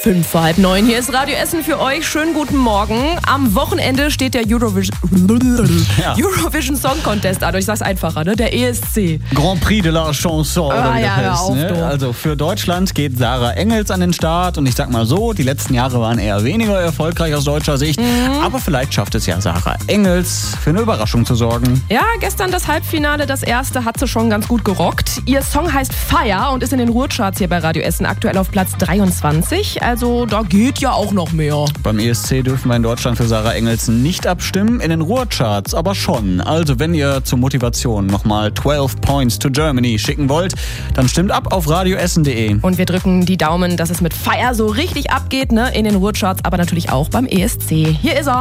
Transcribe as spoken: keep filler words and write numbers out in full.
Fünf vor halb neun. Hier ist Radio Essen für euch. Schönen guten Morgen. Am Wochenende steht der Eurovision, ja. Eurovision Song Contest an. Ich sag's einfacher, ne? Der E S C. Grand Prix de la Chanson. Ah, oder wie ja, das hör heißt, auf, ne? du. Also für Deutschland geht Sarah Engels an den Start. Und ich sag mal so, die letzten Jahre waren eher weniger erfolgreich aus deutscher Sicht. Mhm. Aber vielleicht schafft es ja Sarah Engels, für eine Überraschung zu sorgen. Ja, gestern das Halbfinale, das erste, hat sie schon ganz gut gerockt. Ihr Song heißt Fire und ist in den Ruhrcharts hier bei Radio Essen aktuell auf Platz dreiundzwanzig. Also da geht ja auch noch mehr. Beim E S C dürfen wir in Deutschland für Sarah Engels nicht abstimmen, in den Ruhrcharts aber schon. Also wenn ihr zur Motivation nochmal zwölf Points to Germany schicken wollt, dann stimmt ab auf radioessen punkt de. Und wir drücken die Daumen, dass es mit Fire so richtig abgeht, ne? In den Ruhrcharts, aber natürlich auch beim E S C. Hier ist er.